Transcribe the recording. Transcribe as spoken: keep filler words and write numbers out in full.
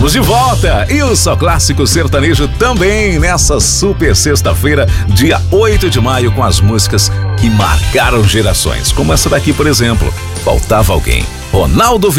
Estamos de volta e o Só Clássico Sertanejo também nessa super sexta-feira, dia oito de maio, com as músicas que marcaram gerações, como essa daqui, por exemplo, Faltava Alguém, Ronaldo Viana.